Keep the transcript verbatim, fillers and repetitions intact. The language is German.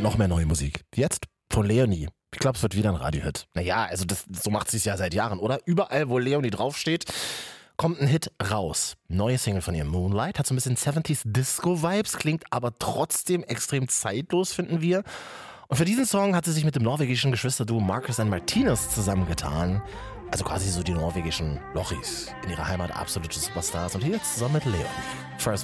noch mehr neue Musik. Jetzt von Leonie. Ich glaube, es wird wieder ein Radiohit. Naja, also das, so macht sie es ja seit Jahren, oder? Überall, wo Leonie draufsteht, kommt ein Hit raus. Neue Single von ihr, Moonlight, hat so ein bisschen siebziger Disco-Vibes, klingt aber trotzdem extrem zeitlos, finden wir. Und für diesen Song hat sie sich mit dem norwegischen Geschwisterduo Marcus and Martinus zusammengetan. Also quasi so die norwegischen Lochis. In ihrer Heimat absolute Superstars. Und hier jetzt zusammen mit Leonie. First